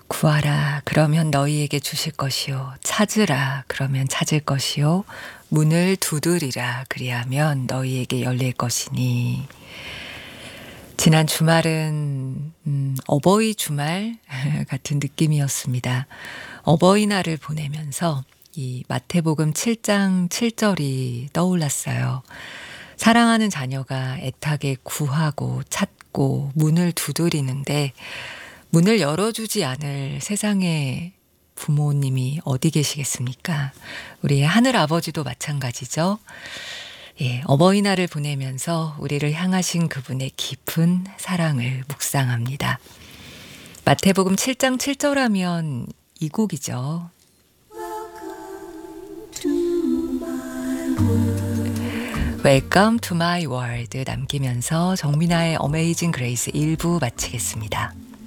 구하라 그러면 너희에게 주실 것이요 찾으라 그러면 찾을 것이요 문을 두드리라 그리하면 너희에게 열릴 것이니. 지난 주말은 어버이 주말 같은 느낌이었습니다. 어버이날을 보내면서 이 마태복음 7장 7절이 떠올랐어요. 사랑하는 자녀가 애타게 구하고 찾고 문을 두드리는데 문을 열어주지 않을 세상의 부모님이 어디 계시겠습니까? 우리의 하늘 아버지도 마찬가지죠. 예, 어버이날을 보내면서 우리를 향하신 그분의 깊은 사랑을 묵상합니다. 마태복음 7장 7절 하면 이 곡이죠. Welcome to my world 남기면서 정민아의 어메이징 그레이스 1부 마치겠습니다.